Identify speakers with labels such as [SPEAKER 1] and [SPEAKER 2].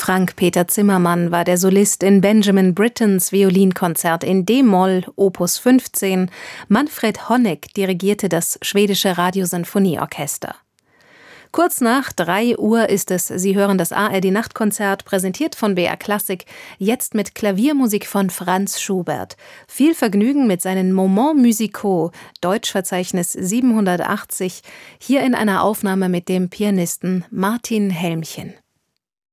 [SPEAKER 1] Frank-Peter Zimmermann war der Solist in Benjamin Brittens Violinkonzert in D-Moll, Opus 15. Manfred Honeck dirigierte das schwedische Radiosinfonieorchester. Kurz nach 3 Uhr ist es, Sie hören das ARD-Nachtkonzert, präsentiert von BR Klassik, jetzt mit Klaviermusik von Franz Schubert. Viel Vergnügen mit seinen Moments musicaux, Deutschverzeichnis 780, hier in einer Aufnahme mit dem Pianisten Martin Helmchen.